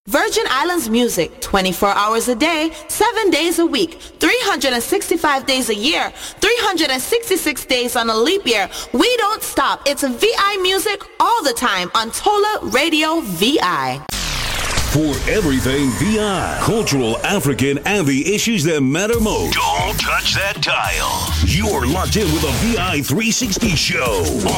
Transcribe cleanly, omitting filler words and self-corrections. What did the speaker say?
Virgin Islands music, 24 hours a day, 7 days a week, 365 days a year, 366 days on a leap year. We don't stop. It's VI music all the time on Tola Radio VI. For everything VI, cultural, African, and the issues that matter most. Don't touch that dial. You're locked in with the VI 360 show